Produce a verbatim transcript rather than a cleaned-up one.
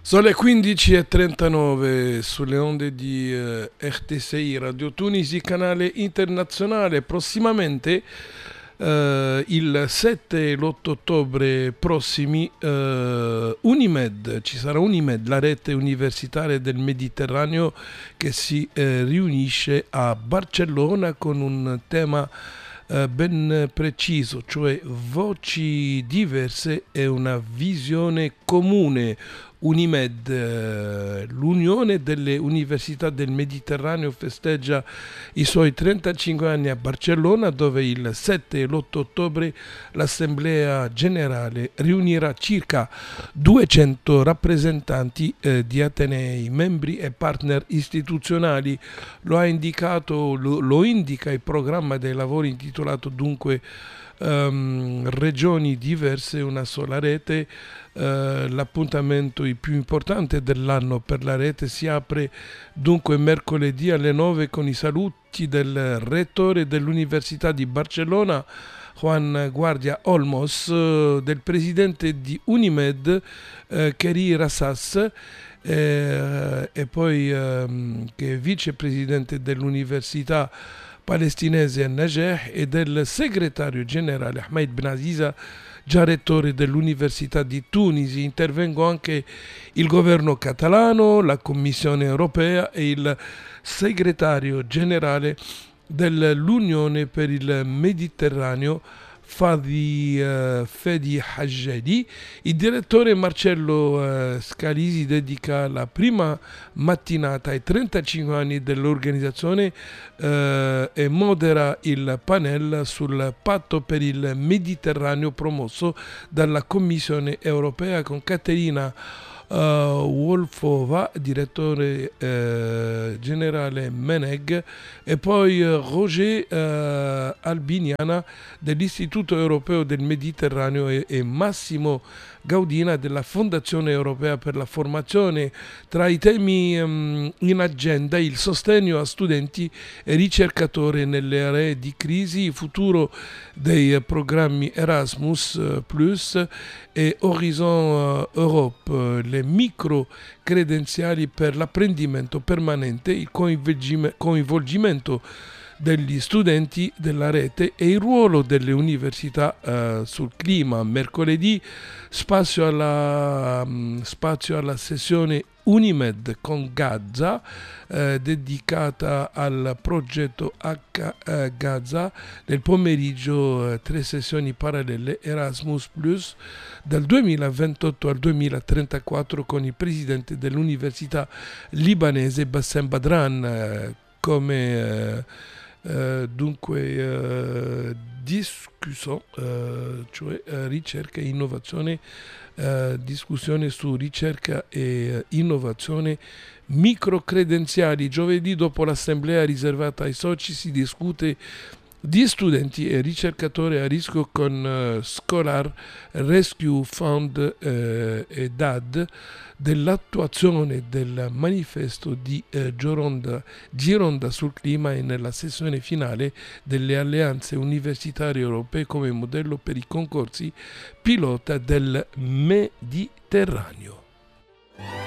Sono le quindici e trentanove sulle onde di eh, R T S I Radio Tunisi, canale internazionale. Prossimamente, eh, il sette e l'otto ottobre prossimi, eh, Unimed, ci sarà Unimed, la rete universitaria del Mediterraneo, che si eh, riunisce a Barcellona con un tema eh, ben preciso, cioè voci diverse e una visione comune. Unimed, eh, l'Unione delle Università del Mediterraneo, festeggia i suoi trentacinque anni a Barcellona, dove il sette e l'otto ottobre l'Assemblea Generale riunirà circa duecento rappresentanti eh, di atenei, membri e partner istituzionali. Lo ha indicato, lo, lo indica il programma dei lavori intitolato dunque Um, regioni diverse, una sola rete. Uh, l'appuntamento il più importante dell'anno per la rete si apre dunque mercoledì alle nove con i saluti del rettore dell'Università di Barcellona, Juan Guardia Olmos, uh, del presidente di Unimed, uh, Keri Rassas, eh, e poi um, che è vicepresidente dell'Università palestinese Najeh, e del segretario generale Ahmed Benaziza, già rettore dell'Università di Tunisi. Intervengono anche il governo catalano, la Commissione europea e il segretario generale dell'Unione per il Mediterraneo, Fadi, uh, Fedi Hajjadi. Il direttore Marcello uh, Scalisi dedica la prima mattinata ai trentacinque anni dell'organizzazione uh, e modera il panel sul patto per il Mediterraneo promosso dalla Commissione europea, con Caterina Uh, Wolfova, direttore uh, generale Meneg, e poi uh, Roger uh, Albiniana dell'Istituto Europeo del Mediterraneo e, e Massimo Gaudina della Fondazione Europea per la Formazione. Tra i temi um, in agenda il sostegno a studenti e ricercatori nelle aree di crisi, il futuro dei uh, programmi Erasmus uh, Plus e Horizon uh, Europe, uh, le micro credenziali per l'apprendimento permanente, il coinvolgimento degli studenti della rete e il ruolo delle università uh, sul clima. Mercoledì spazio alla, um, spazio alla sessione Unimed con Gaza, eh, dedicata al progetto H eh, Gaza. Nel pomeriggio eh, tre sessioni parallele Erasmus Plus dal duemilaventotto al duemilatrentaquattro con il presidente dell'università libanese Bassem Badran, eh, come eh, eh, dunque eh, discusso, eh, cioè eh, ricerca e innovazione, eh, discussione su ricerca e eh, innovazione, microcredenziali. Giovedì, dopo l'assemblea riservata ai soci, si discute di studenti e ricercatori a rischio con uh, Scholar Rescue Fund eh, e D A D, dell'attuazione del manifesto di eh, Gironda, Gironda sul clima, e nella sessione finale delle alleanze universitarie europee come modello per i concorsi pilota del Mediterraneo.